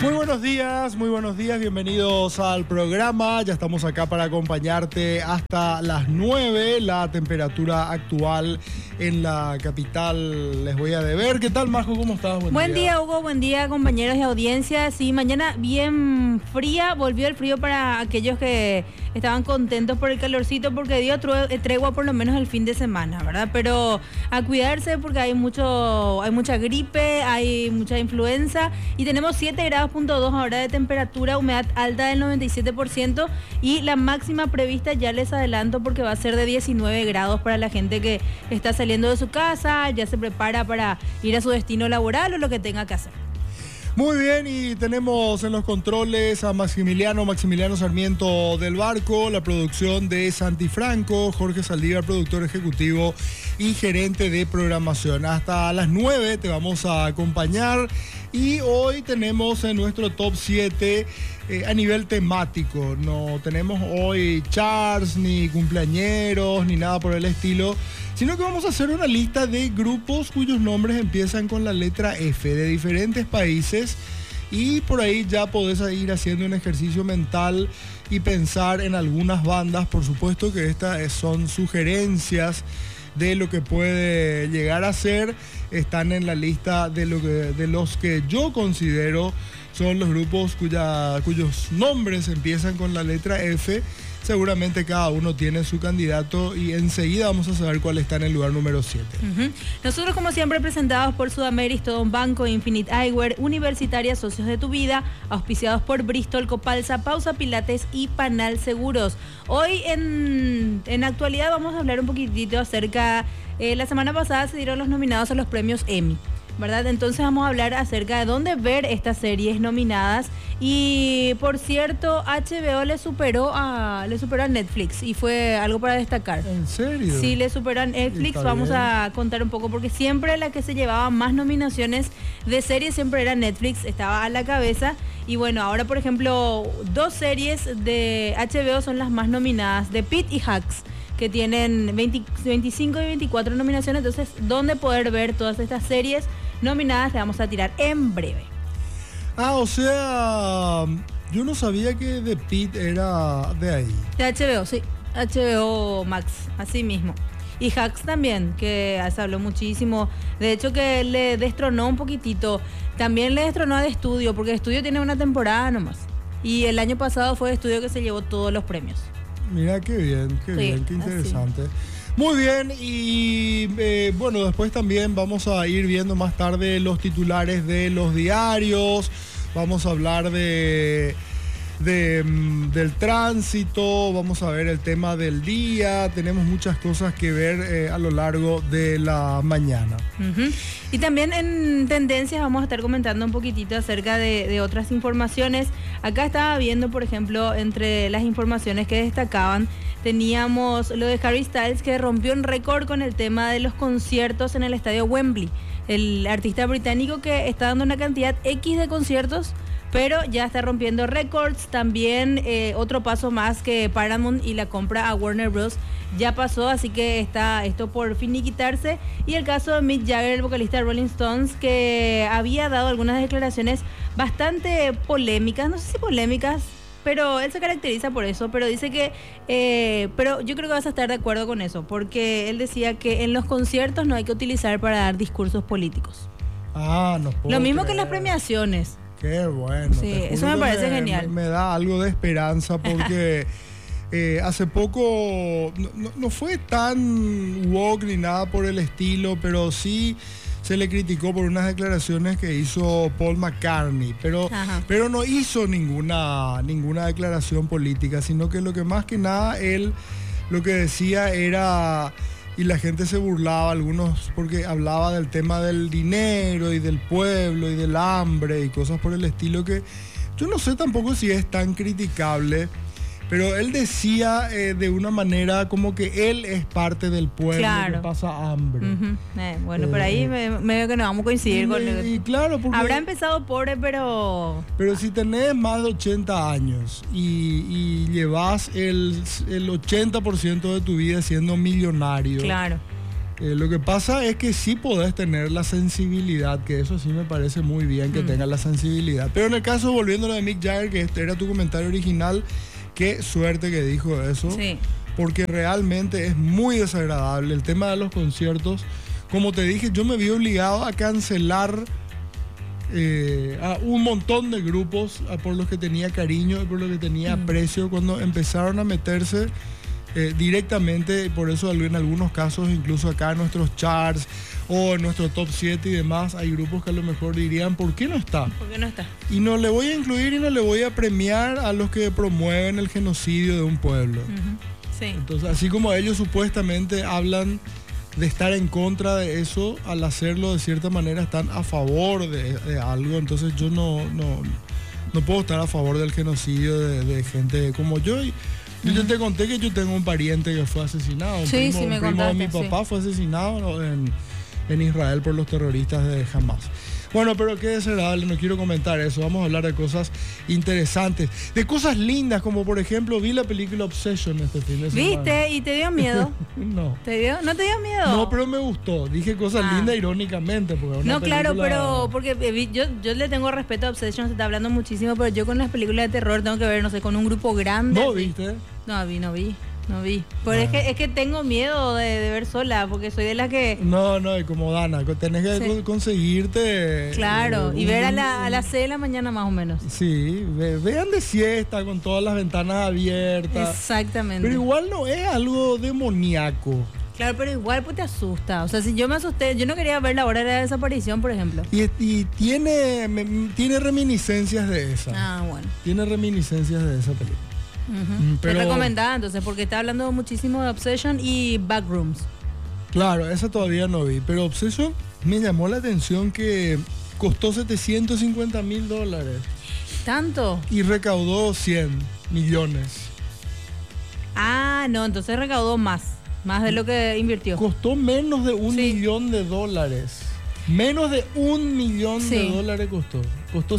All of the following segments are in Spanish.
Muy buenos días, bienvenidos al programa. Ya estamos acá para acompañarte hasta las 9. La temperatura actual en la capital les voy a deber. ¿Qué tal, Majo? ¿Cómo estás? Buen día, Hugo. Buen día, compañeros de audiencia. Sí, mañana bien fría. Volvió el frío para aquellos que estaban contentos por el calorcito porque dio tregua por lo menos el fin de semana, ¿verdad? Pero a cuidarse porque hay mucha gripe, hay mucha influenza y tenemos 7,2 ahora de temperatura, humedad alta del 97% y la máxima prevista ya les adelanto porque va a ser de 19 grados para la gente que está saliendo de su casa, ya se prepara para ir a su destino laboral o lo que tenga que hacer. Muy bien, y tenemos en los controles a Maximiliano Sarmiento del Barco, la producción de Santi Franco, Jorge Saldívar, productor ejecutivo y gerente de programación. Hasta las 9 te vamos a acompañar y hoy tenemos en nuestro top 7 a nivel temático. No tenemos hoy charts, ni cumpleañeros, ni nada por el estilo, sino que vamos a hacer una lista de grupos cuyos nombres empiezan con la letra F de diferentes países y por ahí ya podés ir haciendo un ejercicio mental y pensar en algunas bandas. Por supuesto que estas son sugerencias de lo que puede llegar a ser, están en la lista de los que yo considero son los grupos cuyos nombres empiezan con la letra F. Seguramente cada uno tiene su candidato y enseguida vamos a saber cuál está en el lugar número 7. Nosotros, como siempre, presentados por Sudameris, Todo un Banco, Infinite Eyewear, Universitaria, Socios de tu Vida, auspiciados por Bristol, Copalsa, Pausa Pilates y Panal Seguros. Hoy en actualidad vamos a hablar un poquitito acerca, la semana pasada se dieron los nominados a los premios Emmy, ¿verdad? Entonces vamos a hablar acerca de dónde ver estas series nominadas. Y por cierto, HBO le superó a Netflix y fue algo para destacar. ¿En serio? Sí, le superó a Netflix. Vamos a contar un poco porque siempre la que se llevaba más nominaciones de series siempre era Netflix, estaba a la cabeza. Y bueno, ahora por ejemplo, 2 series de HBO son las más nominadas, The Pitt y Hacks, que tienen 25 y 24 nominaciones. Entonces, ¿dónde poder ver todas estas series nominadas? Le vamos a tirar en breve. O sea, yo no sabía que The Pitt era de ahí. De HBO, sí. HBO Max, así mismo. Y Hacks también, que se habló muchísimo. De hecho, que le destronó un poquitito. También le destronó a The Studio, porque The Studio tiene una temporada nomás. Y el año pasado fue The Studio que se llevó todos los premios. Mira, qué bien, qué interesante. Así. Muy bien, y bueno, después también vamos a ir viendo más tarde los titulares de los diarios, vamos a hablar del tránsito, vamos a ver el tema del día, tenemos muchas cosas que ver a lo largo de la mañana. Y también en tendencias vamos a estar comentando un poquitito acerca de otras informaciones. Acá estaba viendo, por ejemplo, entre las informaciones que destacaban, teníamos lo de Harry Styles, que rompió un récord con el tema de los conciertos en el estadio Wembley. El artista británico que está dando una cantidad X de conciertos, pero ya está rompiendo récords. También otro paso más que Paramount y la compra a Warner Bros. Ya pasó, así que está esto por finiquitarse. Y el caso de Mick Jagger, el vocalista de Rolling Stones, que había dado algunas declaraciones bastante polémicas, no sé si polémicas, pero él se caracteriza por eso, pero dice que, pero yo creo que vas a estar de acuerdo con eso, porque él decía que en los conciertos no hay que utilizar para dar discursos políticos. No puedo Lo mismo creer. que en las premiaciones. Qué bueno. Sí, eso me parece genial. Me da algo de esperanza porque hace poco no fue tan woke ni nada por el estilo, pero sí se le criticó por unas declaraciones que hizo Paul McCartney, pero no hizo ninguna declaración política, sino que lo que más que nada él lo que decía era, y la gente se burlaba, algunos, porque hablaba del tema del dinero y del pueblo y del hambre y cosas por el estilo, que yo no sé tampoco si es tan criticable. Pero él decía de una manera como que él es parte del pueblo, claro, que pasa hambre. Bueno, por ahí medio que no vamos a coincidir con él. Y claro, porque habrá empezado pobre, pero si tenés más de 80 años y llevas el 80% de tu vida siendo millonario, claro, Lo que pasa es que sí podés tener la sensibilidad, que eso sí me parece muy bien que tengas la sensibilidad. Pero en el caso, volviendo a lo de Mick Jagger, que este era tu comentario original, qué suerte que dijo eso. Sí. Porque realmente es muy desagradable el tema de los conciertos. Como te dije, yo me vi obligado a cancelar a un montón de grupos por los que tenía cariño y por los que tenía aprecio cuando empezaron a meterse directamente. Por eso en algunos casos, incluso acá en nuestros charts o en nuestro top 7 y demás, hay grupos que a lo mejor dirían, ¿por qué no está? ¿Por qué no está? Y no le voy a incluir y no le voy a premiar a los que promueven el genocidio de un pueblo. Sí. Entonces, así como ellos supuestamente hablan de estar en contra de eso, al hacerlo de cierta manera están a favor de algo. Entonces yo no puedo estar a favor del genocidio de gente como yo. Yo te conté que yo tengo un pariente que fue asesinado. Un Sí, primo, sí, me un primo de mi contaste, papá fue asesinado en Israel por los terroristas de Hamas. Bueno, pero qué desagradable, no quiero comentar eso. Vamos a hablar de cosas interesantes, de cosas lindas, como por ejemplo, vi la película Obsession este fin de semana. ¿Viste? ¿Y te dio miedo? No. ¿Te dio? ¿No te dio miedo? No, pero me gustó. Dije cosas lindas irónicamente. Porque es una No, claro, película... pero porque yo le tengo respeto a Obsession, se está hablando muchísimo, pero yo con las películas de terror tengo que ver, no sé, con un grupo grande. ¿No así. viste? No vi. Pero es que tengo miedo de ver sola, porque soy de las que... No, y como Dana, tenés que conseguirte... Claro, y ver a las 6 de la mañana más o menos. Sí, vean de siesta con todas las ventanas abiertas. Exactamente. Pero igual no es algo demoníaco. Claro, pero igual pues te asusta. O sea, si yo me asusté, yo no quería ver la hora de la desaparición, por ejemplo. Y tiene reminiscencias de esa. Ah, bueno. Tiene reminiscencias de esa película. Te recomendaba entonces, porque está hablando muchísimo de Obsession y Backrooms. Claro, esa todavía no vi, pero Obsession me llamó la atención que costó $750,000. ¿Tanto? Y recaudó 100 millones. Ah, no, entonces recaudó más de lo que invirtió. Costó menos de $1 millón. Menos de $1 millón costó. Costó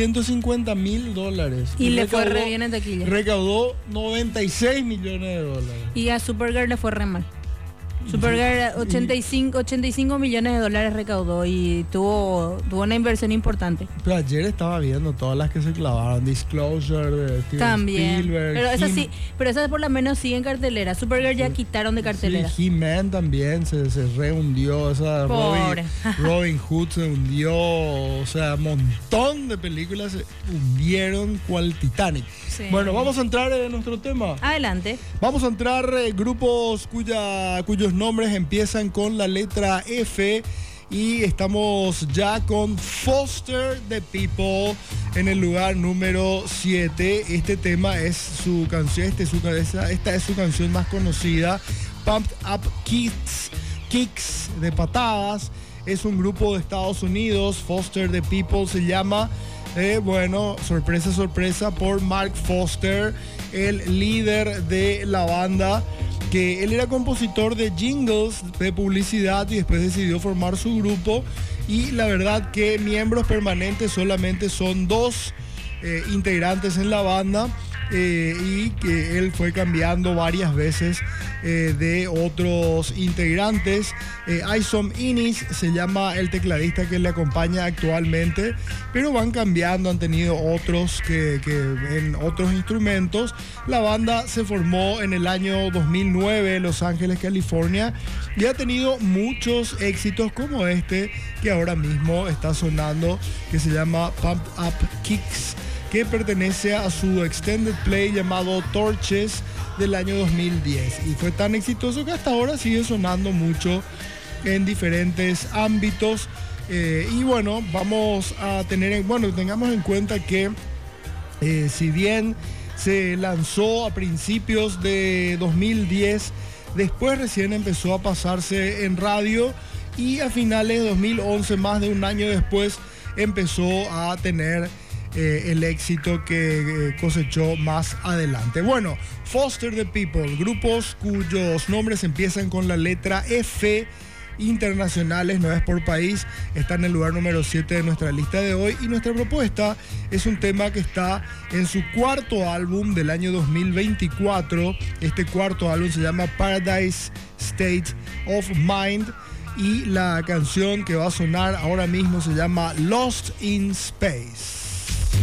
$750,000. Y le fue re bien en taquilla. Recaudó $96 millones. Y a Supergirl le fue re mal. Supergirl 85 millones de dólares recaudó y tuvo una inversión importante. Pero ayer estaba viendo todas las que se clavaron. Disclosure de Steven También. Spielberg. Pero esas por lo menos siguen cartelera. Supergirl ya quitaron de cartelera. Sí, He-Man también se rehundió. Esa Robin Hood se hundió. O sea, un montón de películas se hundieron cual Titanic. Sí. Bueno, vamos a entrar en nuestro tema. Adelante. Vamos a entrar grupos cuyos nombres empiezan con la letra F. Y estamos ya con Foster the People en el lugar número 7. Este tema es su canción, esta es su canción más conocida, Pumped Up Kicks de patadas. Es un grupo de Estados Unidos. Foster the People se llama. Sorpresa, por Mark Foster, el líder de la banda, que él era compositor de jingles de publicidad y después decidió formar su grupo. Y la verdad que miembros permanentes solamente son 2 integrantes en la banda, y que él fue cambiando varias veces de otros integrantes. Isom Innis se llama el tecladista que le acompaña actualmente, pero van cambiando, han tenido otros que en otros instrumentos. La banda se formó en el año 2009 en Los Ángeles, California, y ha tenido muchos éxitos como este que ahora mismo está sonando, que se llama Pumped Up Kicks, que pertenece a su extended play llamado Torches del año 2010, y fue tan exitoso que hasta ahora sigue sonando mucho en diferentes ámbitos. Y bueno, vamos a tengamos en cuenta que si bien se lanzó a principios de 2010, después recién empezó a pasarse en radio, y a finales de 2011, más de un año después, empezó a tener el éxito que cosechó más adelante. Bueno, Foster the People, grupos cuyos nombres empiezan con la letra F internacionales, no es por país, está en el lugar número 7 de nuestra lista de hoy y nuestra propuesta es un tema que está en su cuarto álbum del año 2024. Este cuarto álbum se llama Paradise State of Mind y la canción que va a sonar ahora mismo se llama Lost in Space.